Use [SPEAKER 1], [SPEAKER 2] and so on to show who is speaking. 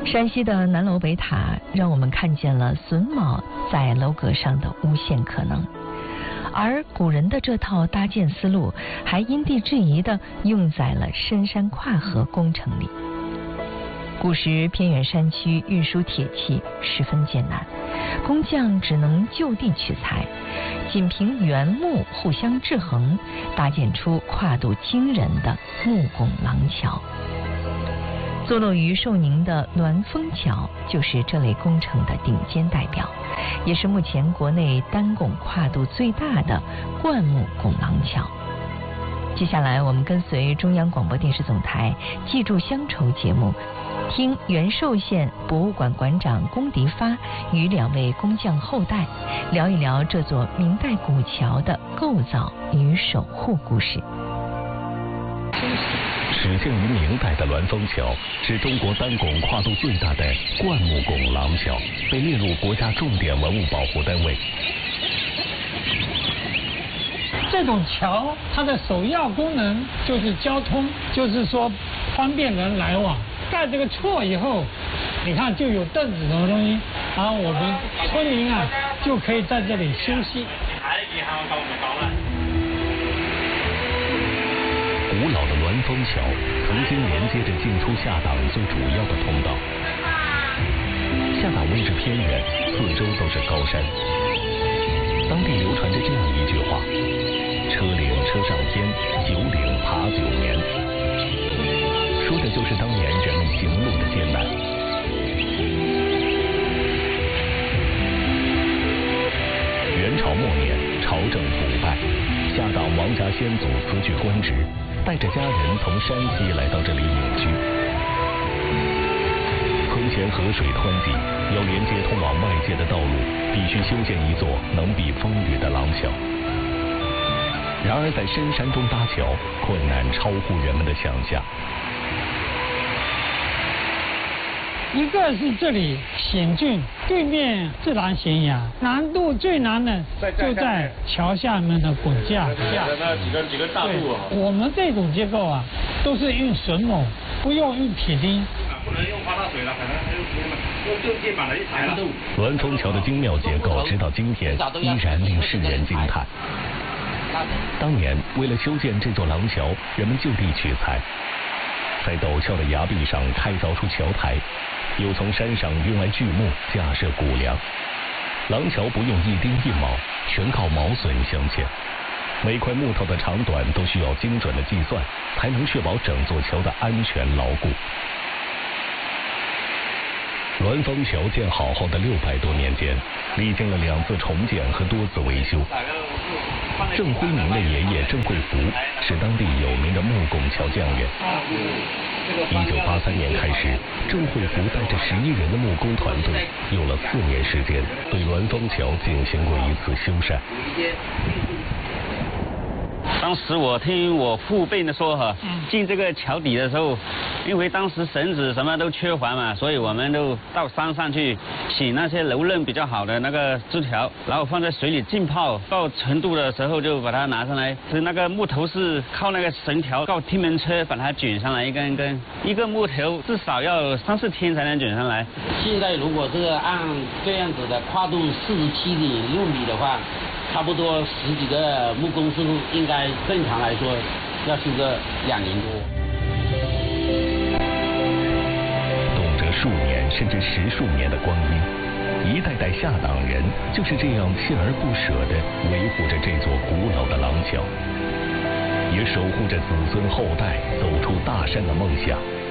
[SPEAKER 1] 山西的南楼北塔让我们看见了榫卯在楼阁上的无限可能，而古人的这套搭建思路还因地制宜地用在了深山跨河工程里。古时偏远山区运输铁器十分艰难，工匠只能就地取材，仅凭原木互相制衡，搭建出跨度惊人的木拱廊桥。坐落于寿宁的栾峰桥就是这类工程的顶尖代表，也是目前国内单拱跨度最大的灌木拱廊桥。接下来我们跟随中央广播电视总台记住乡愁节目，听元寿县博物馆馆长龚迪发与2位工匠后代聊一聊这座明代古桥的构造与守护故事。
[SPEAKER 2] 始建于明代的栾峰桥是中国单拱跨度最大的灌木拱廊桥，被列入国家重点文物保护单位。
[SPEAKER 3] 这种桥它的首要功能就是交通，就是说方便人来往。盖这个错以后，你看就有凳子什么东西，然后我们村民啊就可以在这里休息。
[SPEAKER 2] 古老的栾峰桥曾经连接着进出下党最主要的通道。下党位置偏远，四周都是高山。当地流传着这样一句话：车岭车上天，9岭爬9年。说的就是当年人们行路的艰难。元朝末年，朝政腐败，下党王家先祖辞去官职，带着家人从山西来到这里隐居。村前河水湍急，要连接通往外界的道路，必须修建一座能避风雨的廊桥。然而在深山中搭桥，困难超乎人们的想象。
[SPEAKER 3] 一个是这里险峻，对面自然悬崖，难度最难的就在桥下面的滚架。
[SPEAKER 4] 几个大柱啊。
[SPEAKER 3] 我们这种结构啊，都是用榫卯，不用铁钉。
[SPEAKER 4] 不能用发大水了，可能用键板来一抬了。
[SPEAKER 2] 栾峰桥的精妙结构，直到今天依然令世人惊叹。当年为了修建这座廊桥，人们就地取材，在陡峭的崖壁上开凿出桥台，又从山上运来巨木架设骨梁。廊桥不用一钉一铆，全靠毛榫镶嵌。每块木头的长短都需要精准的计算，才能确保整座桥的安全牢固。栾峰桥建好后的600多年间，历经了2次重建和多次维修。郑辉明的爷爷郑惠福是当地有名的木拱桥匠人。1983年开始，郑惠福带着11人的木工团队，用了4年时间，对栾峰桥进行过一次修缮。
[SPEAKER 5] 当时我听我父辈的说哈，进这个桥底的时候，因为当时绳子什么都缺乏嘛，所以我们都到山上去洗那些柔韧比较好的那个枝条，然后放在水里浸泡，到程度的时候就把它拿上来。是那个木头是靠那个绳条靠踢门车把它卷上来，一根一根，一个木头至少要3、4天才能卷上来。
[SPEAKER 6] 现在如果是按这样子的跨度47.6米的话，差不多10几个木工师傅应该正常来说要修个2年多。
[SPEAKER 2] 动辄数年甚至10数年的光阴，一代代下党人就是这样锲而不舍地维护着这座古老的廊桥，也守护着子孙后代走出大山的梦想。